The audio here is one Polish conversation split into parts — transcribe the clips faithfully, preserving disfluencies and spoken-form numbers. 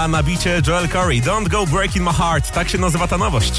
a na bicie Joel Corey. Don't go breaking my heart. Tak się nazywa ta nowość.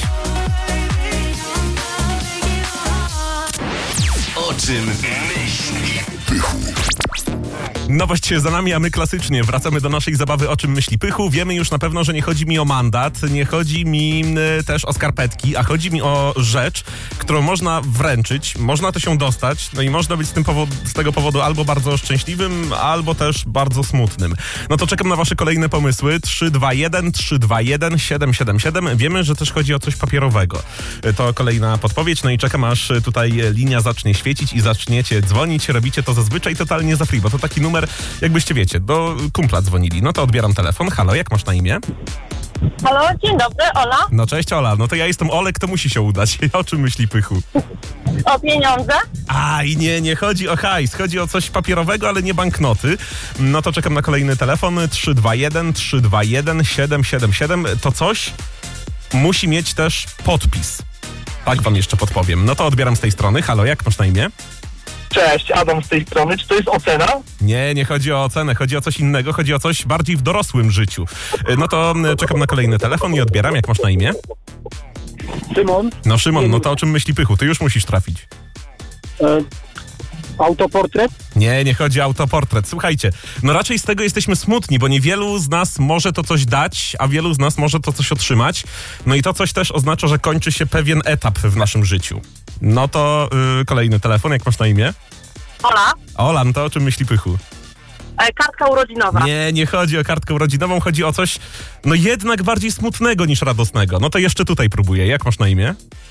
O czym myśli Pychu? Nowość za nami, a my klasycznie wracamy do naszej zabawy O czym myśli Pychu. Wiemy już na pewno, że nie chodzi mi o mandat, nie chodzi mi y, też o skarpetki, a chodzi mi o rzecz, którą można wręczyć, można to się dostać, no i można być z, tym powo- z tego powodu albo bardzo szczęśliwym, albo też bardzo smutnym. No to czekam na wasze kolejne pomysły. trzy dwa jeden trzy dwa jeden siedem siedem siedem. Wiemy, że też chodzi o coś papierowego. To kolejna podpowiedź, no i czekam, aż tutaj linia zacznie świecić i zaczniecie dzwonić. Robicie to zazwyczaj totalnie za free, bo to taki numer, jakbyście wiecie, do kumpla dzwonili. No to odbieram telefon. Halo, jak masz na imię? Halo, dzień dobry, Ola. No cześć Ola, no to ja jestem Olek, to musi się udać. O czym myśli Pychu? O pieniądze? A i nie, nie chodzi o hajs, chodzi o coś papierowego, ale nie banknoty. No to czekam na kolejny telefon. trzy dwa jeden trzy dwa jeden siedem siedem siedem. To coś musi mieć też podpis. Tak wam jeszcze podpowiem. No to odbieram z tej strony. Halo, jak masz na imię? Cześć, Adam z tej strony. Czy to jest ocena? Nie, nie chodzi o ocenę, chodzi o coś innego, chodzi o coś bardziej w dorosłym życiu. No to czekam na kolejny telefon i odbieram. Jak masz na imię? Szymon. No Szymon, no to o czym myśli Pychu? Ty już musisz trafić. E, autoportret? Nie, nie chodzi o autoportret. Słuchajcie, no raczej z tego jesteśmy smutni, bo niewielu z nas może to coś dać, a wielu z nas może to coś otrzymać. No i to coś też oznacza, że kończy się pewien etap w naszym życiu. No to yy, kolejny telefon, jak masz na imię? Ola, Ola, no to o czym myśli Pychu? e, kartka urodzinowa. Nie, nie chodzi o kartkę urodzinową, chodzi o coś, no jednak bardziej smutnego niż radosnego. No to jeszcze tutaj próbuję. Jak masz na imię?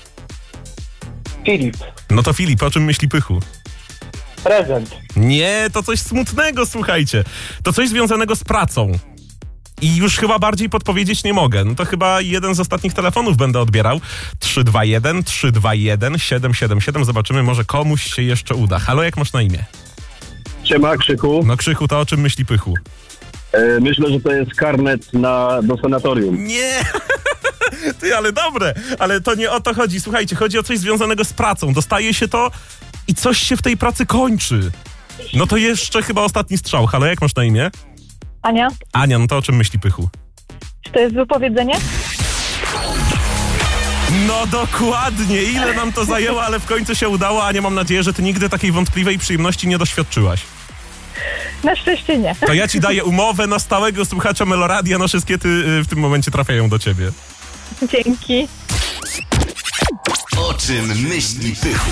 Filip. No to Filip, o czym myśli Pychu? Prezent. Nie, to coś smutnego, słuchajcie. To coś związanego z pracą. I już chyba bardziej podpowiedzieć nie mogę. No to chyba jeden z ostatnich telefonów będę odbierał. trzy dwa jeden trzy dwa jeden siedem siedem siedem. Zobaczymy, może komuś się jeszcze uda. Halo, jak masz na imię? Siema, Krzyku. No Krzychu, to o czym myśli Pychu? E, myślę, że to jest karnet na, do sanatorium. Nie! Ty, ale dobre. Ale to nie o to chodzi. Słuchajcie, chodzi o coś związanego z pracą. Dostaje się to i coś się w tej pracy kończy. No to jeszcze chyba ostatni strzał. Halo, jak masz na imię? Ania, Ania, no to o czym myśli Pychu? czy to jest wypowiedzenie? No dokładnie, ile nam to zajęło, ale w końcu się udało. Ania, mam nadzieję, że ty nigdy takiej wątpliwej przyjemności nie doświadczyłaś. Na szczęście nie. To ja ci daję umowę na stałego słuchacza Meloradia, no wszystkie ty y, w tym momencie trafiają do ciebie. Dzięki. O czym myśli Pychu?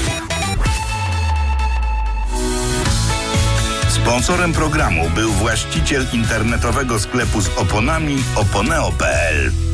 Sponsorem programu był właściciel internetowego sklepu z oponami oponeo kropka pe el.